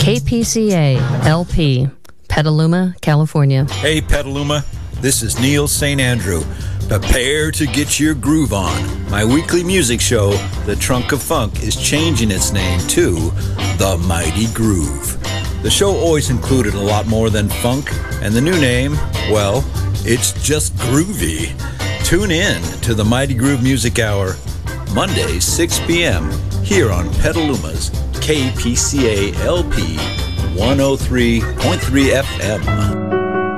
KPCA LP, Petaluma, California. Hey, Petaluma. This is Neil St. Andrew. Prepare to get your groove on. My weekly music show, The Trunk of Funk, is changing its name to The Mighty Groove. The show always included a lot more than funk, and the new name, well, it's just groovy. Tune in to the Mighty Groove Music Hour, Mondays, 6 p.m., here on Petaluma's KPCA LP 103.3 FM.